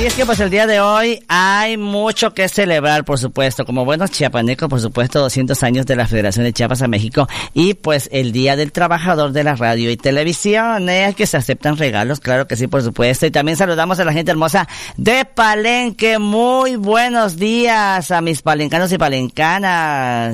Así es que pues el día de hoy hay mucho que celebrar, por supuesto, como buenos chiapanecos, por supuesto, 200 años de la Federación de Chiapas a México y pues el Día del Trabajador de la Radio y Televisión, que se aceptan regalos, claro que sí, por supuesto, y también saludamos a la gente hermosa de Palenque. Muy buenos días a mis palencanos y palencanas.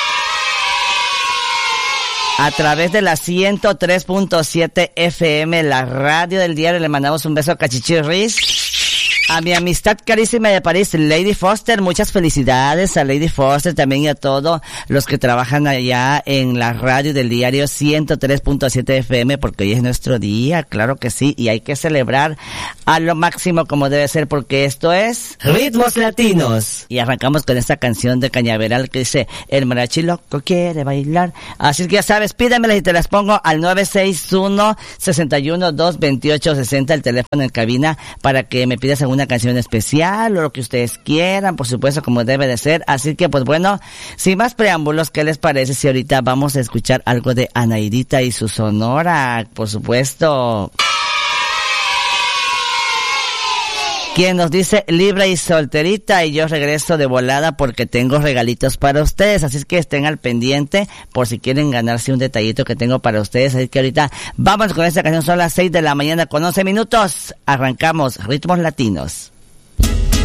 A través de la 103.7 FM, la radio del diario, le mandamos un beso a Cachichirris. A mi amistad carísima de París, Lady Foster, muchas felicidades a Lady Foster también y a todos los que trabajan allá en la radio del diario 103.7 FM, porque hoy es nuestro día, claro que sí, y hay que celebrar a lo máximo como debe ser, porque esto es Ritmos Latinos. Y arrancamos con esta canción de Cañaveral que dice, el mariachi loco quiere bailar. Así que ya sabes, pídamelas y te las pongo al 961-61-228-60, el teléfono en cabina, para que me pidas alguna canción especial o lo que ustedes quieran, por supuesto, como debe de ser. Así que pues bueno, sin más preámbulos, ¿qué les parece si ahorita vamos a escuchar algo de Anaidita y su Sonora? Por supuesto, quien nos dice libre y solterita, y yo regreso de volada porque tengo regalitos para ustedes, así es que estén al pendiente por si quieren ganarse un detallito que tengo para ustedes. Así que ahorita vamos con esta canción, son las 6 de la mañana con 11 minutos, arrancamos Ritmos Latinos.